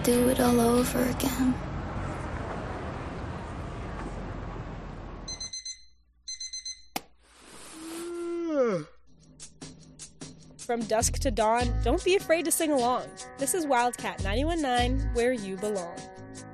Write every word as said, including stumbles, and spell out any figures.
Do it all over again. From dusk to dawn, don't be afraid to sing along. This is Wildcat ninety-one point nine, where you belong.